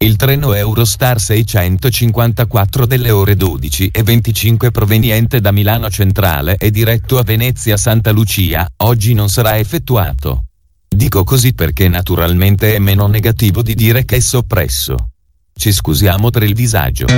Il treno Eurostar 654 delle ore 12:25 proveniente da Milano Centrale e diretto a Venezia Santa Lucia, oggi non sarà effettuato. Dico così perché naturalmente è meno negativo di dire che è soppresso. Ci scusiamo per il disagio.